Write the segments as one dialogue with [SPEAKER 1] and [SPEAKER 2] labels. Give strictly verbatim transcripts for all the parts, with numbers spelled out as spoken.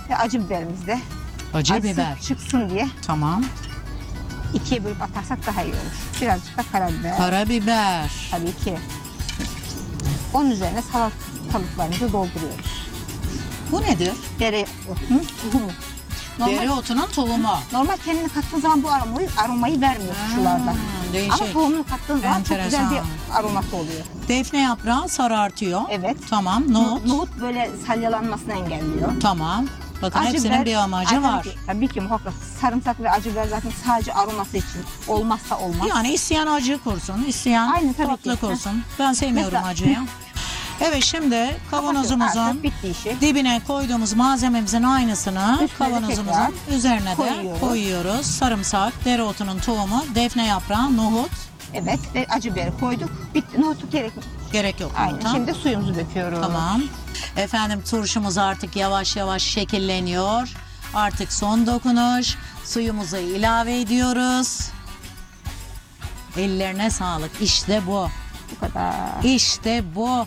[SPEAKER 1] Ve acı biberimiz de.
[SPEAKER 2] Acı
[SPEAKER 1] Acısı
[SPEAKER 2] biber.
[SPEAKER 1] çıksın diye
[SPEAKER 2] Tamam.
[SPEAKER 1] ikiye bölüp atarsak daha iyi olur. Birazcık da karabiber.
[SPEAKER 2] Karabiber.
[SPEAKER 1] Tabii ki. Onun üzerine salatalıklarımızı dolduruyoruz.
[SPEAKER 2] Bu nedir?
[SPEAKER 1] Dere otunun tohumu. Normal,
[SPEAKER 2] Dereotunun tohumu.
[SPEAKER 1] normal kendini kattığın zaman bu aromayı, aromayı vermiyor sularda.
[SPEAKER 2] Değişik.
[SPEAKER 1] Ama tohumunu kattığın zaman çok güzel
[SPEAKER 2] Enteresan.
[SPEAKER 1] bir aroması oluyor.
[SPEAKER 2] Defne yaprağı sarartıyor.
[SPEAKER 1] Evet.
[SPEAKER 2] Tamam. Nohut.
[SPEAKER 1] Nohut böyle salyalanmasını engelliyor.
[SPEAKER 2] Tamam. Bakın
[SPEAKER 1] Acı
[SPEAKER 2] hepsinin
[SPEAKER 1] biber-
[SPEAKER 2] bir amacı
[SPEAKER 1] Ay,
[SPEAKER 2] var.
[SPEAKER 1] Tabii ki, tabii ki muhakkak. Sarımsak ve acı biber zaten sadece aroması için olmazsa olmaz.
[SPEAKER 2] Yani isteyen acı kursun, isteyen
[SPEAKER 1] Aynen, tabii
[SPEAKER 2] tatlı
[SPEAKER 1] ki.
[SPEAKER 2] kursun. Ben sevmiyorum
[SPEAKER 1] Mesela-
[SPEAKER 2] acıyı. Evet, şimdi kavanozumuzun
[SPEAKER 1] Artık bitti işi.
[SPEAKER 2] dibine koyduğumuz malzememizin aynısını
[SPEAKER 1] Üstüne de
[SPEAKER 2] kavanozumuzun
[SPEAKER 1] tekrar
[SPEAKER 2] üzerine de
[SPEAKER 1] koyuyoruz.
[SPEAKER 2] koyuyoruz. Sarımsak, dereotunun tohumu, defne yaprağı, nohut.
[SPEAKER 1] Evet ve acı biberi koyduk. Bitti. Nohutu gerek yok.
[SPEAKER 2] Gerek yok.
[SPEAKER 1] Aynen.
[SPEAKER 2] nohuta.
[SPEAKER 1] Şimdi suyumuzu döküyoruz.
[SPEAKER 2] Tamam. Efendim, turşumuz artık yavaş yavaş şekilleniyor. Artık son dokunuş. Suyumuzu ilave ediyoruz. Ellerine sağlık. İşte bu.
[SPEAKER 1] Bu kadar.
[SPEAKER 2] İşte bu.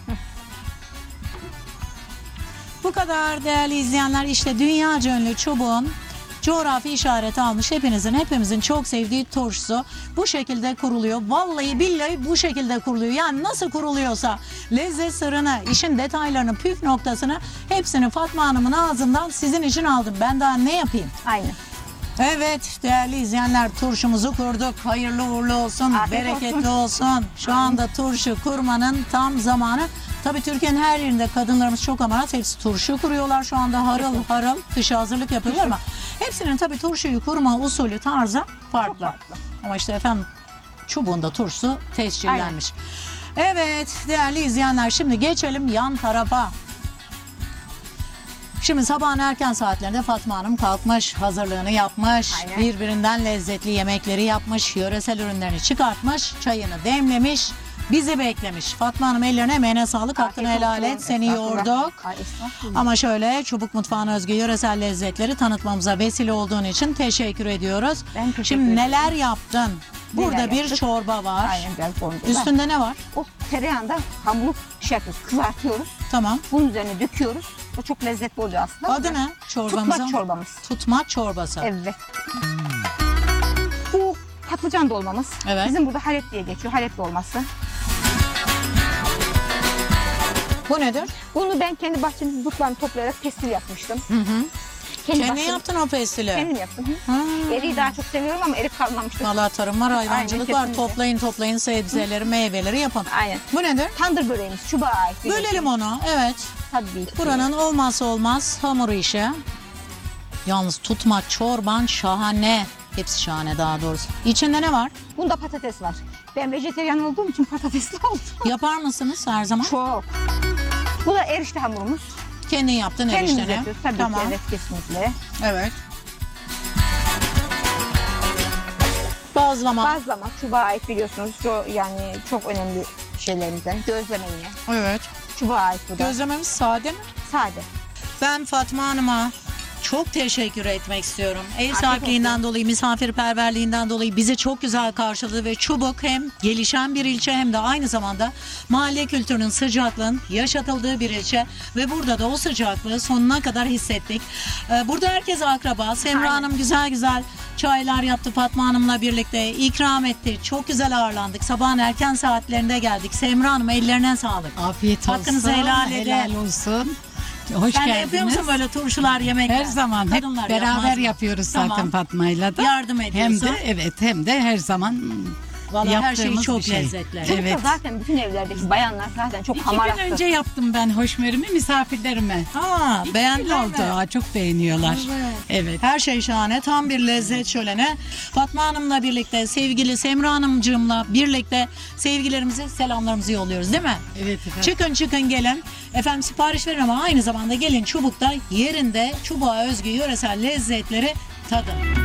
[SPEAKER 2] Bu kadar değerli izleyenler, işte dünyaca ünlü çubuğun coğrafi işareti almış hepinizin, hepimizin çok sevdiği turşusu bu şekilde kuruluyor. Vallahi billahi bu şekilde kuruluyor. Yani nasıl kuruluyorsa lezzet sırrını, işin detaylarını, püf noktasını hepsini Fatma Hanım'ın ağzından sizin için aldım. Ben daha ne yapayım?
[SPEAKER 1] Aynen.
[SPEAKER 2] Evet değerli izleyenler, turşumuzu kurduk. Hayırlı uğurlu olsun,
[SPEAKER 1] Afiyet
[SPEAKER 2] bereketli
[SPEAKER 1] olsun.
[SPEAKER 2] olsun. Şu anda turşu kurmanın tam zamanı. Tabii Türkiye'nin her yerinde kadınlarımız çok amarat. Hepsi turşu kuruyorlar şu anda, harıl harıl kışa hazırlık yapıyorlar ama hepsinin tabii turşuyu kurma usulü, tarzı farklı.
[SPEAKER 1] farklı.
[SPEAKER 2] Ama işte efendim, çubuğunda turşusu tescillenmiş. Evet değerli izleyenler, şimdi geçelim yan tarafa. Şimdi sabahın erken saatlerinde Fatma Hanım kalkmış, hazırlığını yapmış,
[SPEAKER 1] Aynen.
[SPEAKER 2] birbirinden lezzetli yemekleri yapmış, yöresel ürünlerini çıkartmış, çayını demlemiş, bizi beklemiş. Fatma Hanım, ellerine emeğine sağlık, hakkını
[SPEAKER 1] Afiyet
[SPEAKER 2] helal
[SPEAKER 1] olsun.
[SPEAKER 2] et, seni
[SPEAKER 1] Estağfurullah.
[SPEAKER 2] yorduk.
[SPEAKER 1] Ay, estağfurullah.
[SPEAKER 2] Ama şöyle Çubuk Mutfağı'na özgü yöresel lezzetleri tanıtmamıza vesile olduğun için teşekkür ediyoruz.
[SPEAKER 1] Ben teşekkür
[SPEAKER 2] Şimdi
[SPEAKER 1] ederim.
[SPEAKER 2] neler yaptın? Burada
[SPEAKER 1] Neler
[SPEAKER 2] bir
[SPEAKER 1] yaptık?
[SPEAKER 2] çorba var.
[SPEAKER 1] Aynen biraz boncuğu.
[SPEAKER 2] Üstünde ne var?
[SPEAKER 1] O tereyağında hamuru şey yapıyoruz, kızartıyoruz.
[SPEAKER 2] Tamam.
[SPEAKER 1] Bunun üzerine döküyoruz. O çok lezzetli oluyor aslında.
[SPEAKER 2] Adı ne çorbamızın?
[SPEAKER 1] Tutmaç çorbamız.
[SPEAKER 2] Tutmaç çorbası.
[SPEAKER 1] Evet. Bu patlıcan dolmamız.
[SPEAKER 2] Evet.
[SPEAKER 1] Bizim burada Halep diye geçiyor. Halep dolması.
[SPEAKER 2] Bu nedir?
[SPEAKER 1] Bunu ben kendi bahçemizin dutlarını toplayarak pestil yapmıştım.
[SPEAKER 2] Hı hı.
[SPEAKER 1] Kendi
[SPEAKER 2] Kendin
[SPEAKER 1] bahçem-
[SPEAKER 2] yaptın o pestili.
[SPEAKER 1] Kendim yaptım.
[SPEAKER 2] Ha.
[SPEAKER 1] Eriği daha çok seviyorum ama erik kalmamıştı.
[SPEAKER 2] Valla tarım var, hayvancılık
[SPEAKER 1] Aynen,
[SPEAKER 2] var.
[SPEAKER 1] kesinlikle.
[SPEAKER 2] Toplayın toplayın sebzeleri, meyveleri yapın.
[SPEAKER 1] Aynen.
[SPEAKER 2] Bu nedir?
[SPEAKER 1] Tandır böreğimiz, çubuğa ait. bir
[SPEAKER 2] Bölelim onu. Evet.
[SPEAKER 1] Tabii ki.
[SPEAKER 2] Buranın olmazsa olmaz hamuru işi. Yalnız tutmaç çorban şahane. Hepsi şahane daha doğrusu. İçinde ne var?
[SPEAKER 1] Bunda patates var. Ben vejetaryen olduğum için patatesli oldum.
[SPEAKER 2] Yapar mısınız her zaman?
[SPEAKER 1] Çok. Bu da erişte hamurumuz.
[SPEAKER 2] Kendin yaptın
[SPEAKER 1] Kendimiz
[SPEAKER 2] erişteni.
[SPEAKER 1] yapıyoruz. Tabii
[SPEAKER 2] Tamam.
[SPEAKER 1] ki evet, kesinlikle.
[SPEAKER 2] Evet. Bazlama.
[SPEAKER 1] Bazlama çubuğa ait biliyorsunuz. Çok, yani çok önemli şeylerimizden. Gözleme yine.
[SPEAKER 2] Evet.
[SPEAKER 1] Çubuğa ait bu da.
[SPEAKER 2] Gözlememiz sade mi?
[SPEAKER 1] Sade.
[SPEAKER 2] Ben Fatma Hanım'a çok teşekkür etmek istiyorum. Ev
[SPEAKER 1] Afiyet
[SPEAKER 2] sahipliğinden
[SPEAKER 1] olsun.
[SPEAKER 2] dolayı, misafirperverliğinden dolayı bizi çok güzel karşıladı ve Çubuk hem gelişen bir ilçe hem de aynı zamanda mahalle kültürünün, sıcaklığın yaşatıldığı bir ilçe ve burada da o sıcaklığı sonuna kadar hissettik. Ee, Burada herkes akraba. Semra
[SPEAKER 1] Aynen.
[SPEAKER 2] Hanım güzel güzel çaylar yaptı, Fatma Hanım'la birlikte ikram etti. Çok güzel ağırlandık. Sabahın erken saatlerinde geldik. Semra Hanım, ellerine sağlık.
[SPEAKER 3] Afiyet olsun.
[SPEAKER 2] Hakkınızı helal edin.
[SPEAKER 3] Helal olsun. Hoş
[SPEAKER 2] Sen de yapıyor
[SPEAKER 3] geldiniz.
[SPEAKER 2] musun böyle turşular, yemekler?
[SPEAKER 3] Her zaman hep
[SPEAKER 2] Kadınlar
[SPEAKER 3] beraber
[SPEAKER 2] yapmaz mı?
[SPEAKER 3] yapıyoruz zaten
[SPEAKER 2] Tamam.
[SPEAKER 3] Fatma'yla da.
[SPEAKER 2] Yardım
[SPEAKER 3] Hem
[SPEAKER 2] ediyorsun.
[SPEAKER 3] de evet hem de her zaman
[SPEAKER 2] Vallahi her şey
[SPEAKER 3] yaptığımız
[SPEAKER 2] çok
[SPEAKER 3] bir şey.
[SPEAKER 2] lezzetli.
[SPEAKER 1] Çubukta
[SPEAKER 3] Evet.
[SPEAKER 1] zaten bütün evlerdeki bayanlar zaten çok
[SPEAKER 3] İki gün
[SPEAKER 1] hamarattır.
[SPEAKER 3] önce yaptım ben hoşmerimi misafirlerime.
[SPEAKER 2] Ha,
[SPEAKER 3] İki gün
[SPEAKER 2] beğendiler
[SPEAKER 3] oldu.
[SPEAKER 2] mi?
[SPEAKER 3] Aa, çok beğeniyorlar.
[SPEAKER 2] Evet.
[SPEAKER 3] Evet.
[SPEAKER 2] Her şey şahane. Tam bir lezzet şöleni. Fatma Hanım'la birlikte, sevgili Semra Hanımcığımla birlikte sevgilerimizi, selamlarımızı yolluyoruz değil mi?
[SPEAKER 3] Evet efendim.
[SPEAKER 2] Çıkın çıkın gelin. Efendim sipariş verin ama aynı zamanda gelin Çubuk'ta yerinde Çubuk'a özgü yöresel lezzetleri tadın.